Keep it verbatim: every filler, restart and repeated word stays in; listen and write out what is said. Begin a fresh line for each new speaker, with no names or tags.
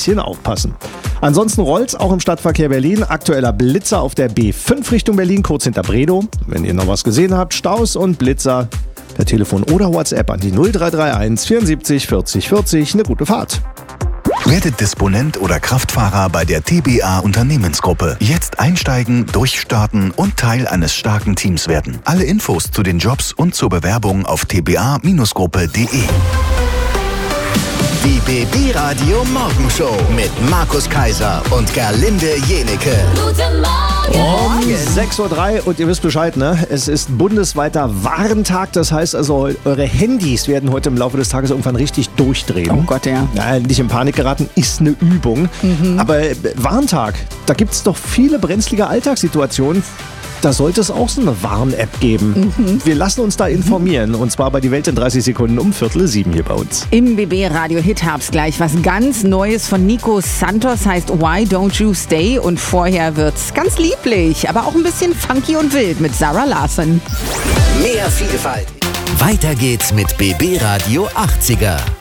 bisschen aufpassen. Ansonsten rollt's auch im Stadtverkehr Berlin. Aktueller Blitzer auf der B fünf Richtung Berlin, kurz hinter Bredow. Wenn ihr noch was gesehen habt, Staus und Blitzer, per Telefon oder WhatsApp an die null drei drei eins vierundsiebzig vierzig vierzig. Eine gute Fahrt.
Werdet Disponent oder Kraftfahrer bei der T B A Unternehmensgruppe. Jetzt einsteigen, durchstarten und Teil eines starken Teams werden. Alle Infos zu den Jobs und zur Bewerbung auf t b a Gruppe punkt de.
Die B B Radio Morgenshow mit Markus Kaiser und Gerlinde Jenecke.
Guten Morgen!
Um sechs Uhr drei und ihr wisst Bescheid, ne? Es ist bundesweiter Warntag, das heißt also, eure Handys werden heute im Laufe des Tages irgendwann richtig durchdrehen.
Oh Gott, ja.
Ja, nicht in Panik geraten, ist eine Übung. Mhm. Aber äh, Warntag, da gibt es doch viele brenzlige Alltagssituationen. Da sollte es auch so eine Warn-App geben. Mhm. Wir lassen uns da informieren. Und zwar bei Die Welt in dreißig Sekunden um Viertel sieben hier bei uns.
Im B B Radio Hit Herbst gleich was ganz Neues von Nico Santos, heißt Why Don't You Stay? Und vorher wird's ganz lieblich, aber auch ein bisschen funky und wild mit Zara Larsson.
Mehr Vielfalt. Weiter geht's mit B B Radio achtziger.